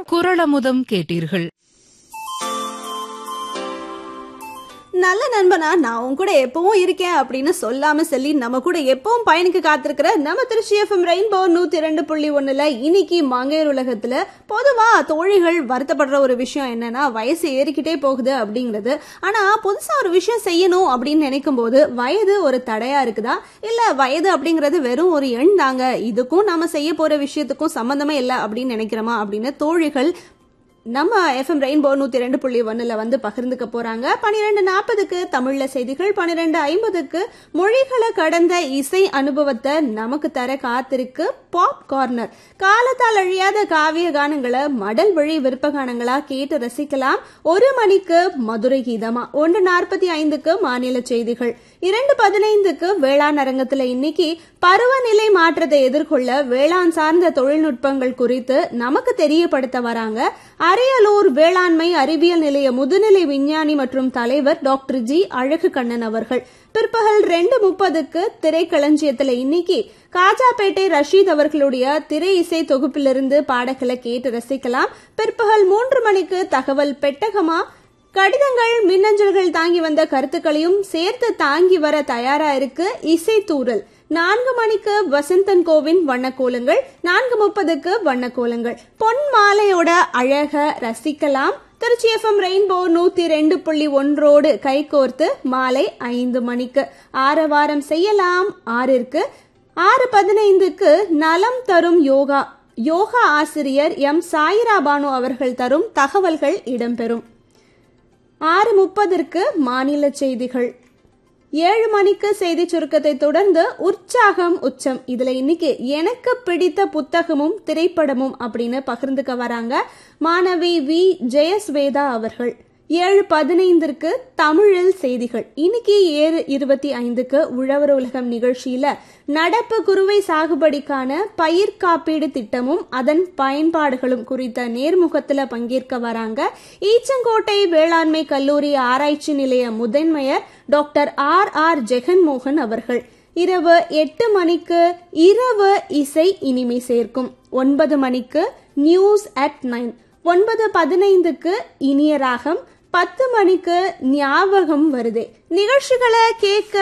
குறளமுதம் கேட்டீர்கள். நல்ல நண்பனா நான் உன் கூட எப்பவும் இருக்கேன் அப்படின்னு சொல்லாம சொல்லி நம்ம கூட எப்பவும் பயணிக்க காத்திருக்கிற நம்ம திருச்சி FM ரெயின்போ 102.1 இன்னைக்கு மங்கையர் உலகத்துல பொதுவா தோழிகள் வருத்தப்படுற ஒரு விஷயம் என்னன்னா வயசு ஏறிக்கிட்டே போகுது அப்படிங்கிறது. ஆனா புதுசா ஒரு விஷயம் செய்யணும் அப்படின்னு நினைக்கும் போது வயது ஒரு தடையா இருக்குதா, இல்ல வயது அப்படிங்கிறது வெறும் ஒரு எண் தாங்க, இதுக்கும் நம்ம செய்ய போற விஷயத்துக்கும் சம்பந்தமே இல்லை அப்படின்னு நினைக்கிறோமா அப்படின்னு தோழிகள் நம்ம FM ரெயின்போ 102.1 வந்து பகிர்ந்துக்க போறாங்க. 12:40க்கு தமிழ்ல செய்திகள், 12:50க்கு மொழிகளை கடந்த இசை அனுபவத்தை நமக்கு தர காத்திருக்கு பாப் கார்னர். காலத்தால் அழியாத காவிய கானங்களை மடல் வழி விருப்ப கானங்களா கேட்டு ரசிக்கலாம். 1 மணிக்கு மதுரை கீதமா, 1:45க்கு மாநில செய்திகள், 2:15க்கு வேளாண் அரங்கத்துல இன்னைக்கு பருவநிலை மாற்றத்தை எதிர்கொள்ள வேளாண் சார்ந்த தொழில்நுட்பங்கள் குறித்து நமக்கு தெரியப்படுத்த வராங்க அரியலூர் வேளாண்மை அறிவியல் நிலைய முதுநிலை விஞ்ஞானி மற்றும் தலைவர் டாக்டர் ஜி அழகு கண்ணன் அவர்கள். பிற்பகல் 2:30க்கு திரைக்களஞ்சியத்துல இன்னைக்கு காஜாபேட்டை ரஷீத் அவர்களுடைய திரை இசை தொகுப்பிலிருந்து பாடல்களை கேட்டு ரசிக்கலாம். பிற்பகல் 3 மணிக்கு தகவல் பெட்டகமா, கடிதங்கள் மின்னஞ்சல்கள் தாங்கி வந்த கருத்துக்களையும் சேர்த்து தாங்கி வர தயாரா இருக்கு இசை தூரல். 4 மணிக்கு வசந்தன் கோவின் வண்ணக்கோலங்கள், 4:30க்கு வண்ணக்கோலங்கள். பொன் மாலையோட அழக ரசிக்கலாம். திருச்சி FM ரெயின்போ 102.1 கைகோர்த்து மாலை 5 மணிக்கு ஆரவாரம் செய்யலாம் 6ற்கு. 6:15க்கு நலம் தரும் யோகா ஆசிரியர் M சாயிரா பானு அவர்கள் தரும் தகவல்கள் இடம்பெறும். 6:30ற்கு மாநில செய்திகள். 7 மணிக்கு செய்தி சுருக்கத்தை தொடர்ந்து உற்சாகம் உச்சம். இதுல இன்னைக்கு எனக்கு பிடித்த புத்தகமும் திரைப்படமும் அப்படின்னு பகிர்ந்துக்க வராங்க மாணவி வி ஜெயஸ்வேதா அவர்கள். 7:15ற்கு தமிழில் செய்திகள். இன்னைக்கு 7:25க்கு உழவர் உலகம் நிகழ்ச்சியில நடப்பு குறுவை சாகுபடிக்கான பயிர் காப்பீடு திட்டமும் அதன் பயன்பாடுகளும் குறித்த நேர்முகத்துல பங்கேற்க வராங்க ஈச்சங்கோட்டை வேளாண்மை கல்லூரி ஆராய்ச்சி நிலைய முதன்மையர் டாக்டர் R ஜெகன்மோகன் அவர்கள். இரவு 8 மணிக்கு இரவு இசை இனிமை சேர்க்கும். 9 மணிக்கு நியூஸ் அட் 9, 9:15க்கு இனிய ராகம், 10 மணிக்கு ஞாபகம் வருதே. நிகழ்ச்சிகளை கேட்க